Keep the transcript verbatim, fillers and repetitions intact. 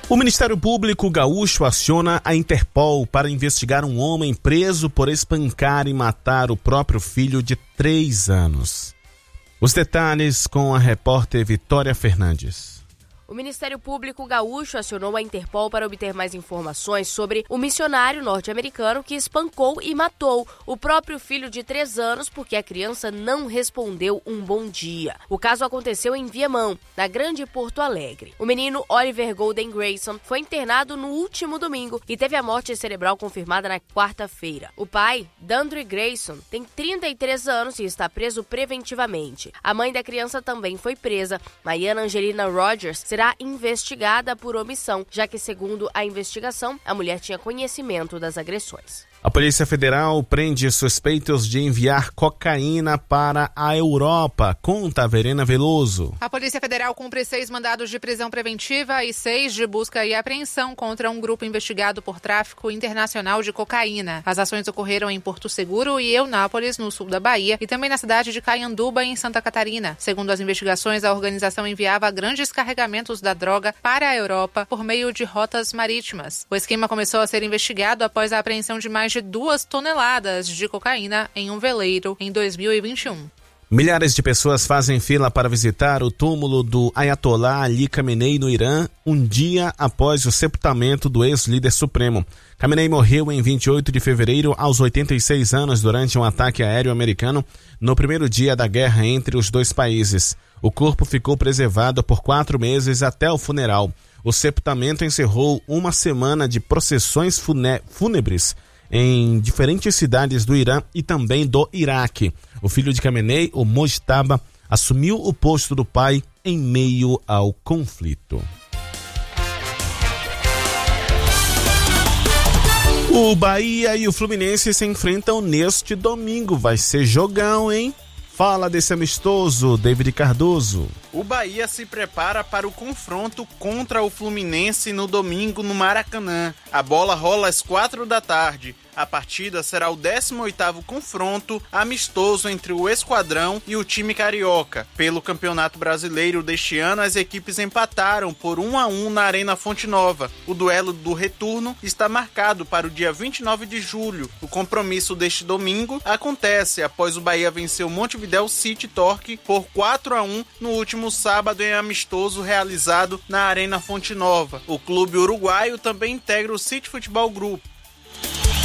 O Ministério Público Gaúcho aciona a Interpol para investigar um homem preso por espancar e matar o próprio filho de três anos. Os detalhes com a repórter Vitória Fernandes. O Ministério Público Gaúcho acionou a Interpol para obter mais informações sobre o missionário norte-americano que espancou e matou o próprio filho de três anos porque a criança não respondeu um bom dia. O caso aconteceu em Viamão, na Grande Porto Alegre. O menino Oliver Golden Grayson foi internado no último domingo e teve a morte cerebral confirmada na quarta-feira. O pai, Dandre Grayson, tem trinta e três anos e está preso preventivamente. A mãe da criança também foi presa. Maiana Angelina Rogers será investigada por omissão, já que, segundo a investigação, a mulher tinha conhecimento das agressões. A Polícia Federal prende suspeitos de enviar cocaína para a Europa. Conta Verena Veloso. A Polícia Federal cumpre seis mandados de prisão preventiva e seis de busca e apreensão contra um grupo investigado por tráfico internacional de cocaína. As ações ocorreram em Porto Seguro e Eunápolis, no sul da Bahia, e também na cidade de Caianduba, em Santa Catarina. Segundo as investigações, a organização enviava grandes carregamentos da droga para a Europa por meio de rotas marítimas. O esquema começou a ser investigado após a apreensão de mais de duas toneladas de cocaína em um veleiro em dois mil e vinte e um. Milhares de pessoas fazem fila para visitar o túmulo do Ayatollah Ali Khamenei no Irã, um dia após o sepultamento do ex-líder supremo. Khamenei morreu em vinte e oito de fevereiro, aos oitenta e seis anos, durante um ataque aéreo americano no primeiro dia da guerra entre os dois países. O corpo ficou preservado por quatro meses até o funeral. O sepultamento encerrou uma semana de procissões funé- fúnebres em diferentes cidades do Irã e também do Iraque. O filho de Khamenei, o Mojtaba, assumiu o posto do pai em meio ao conflito. O Bahia e o Fluminense se enfrentam neste domingo. Vai ser jogão, hein? Fala desse amistoso, David Cardoso. O Bahia se prepara para o confronto contra o Fluminense no domingo no Maracanã. A bola rola às quatro da tarde. A partida será o décimo oitavo confronto amistoso entre o Esquadrão e o time carioca. Pelo Campeonato Brasileiro deste ano, as equipes empataram por um a um na Arena Fonte Nova. O duelo do retorno está marcado para o dia vinte e nove de julho. O compromisso deste domingo acontece após o Bahia vencer o Montevidéu City Torque por quatro a um no último sábado em amistoso realizado na Arena Fonte Nova. O clube uruguaio também integra o City Futebol Group.